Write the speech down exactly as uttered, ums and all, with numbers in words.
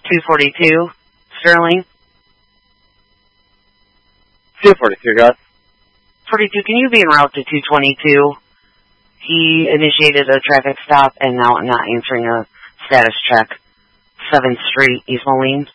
two forty-two, Sterling. two forty-two, got forty-two, can you be en route to two twenty-two? He initiated a traffic stop and now I'm not answering a status check. seventh Street, East Moline.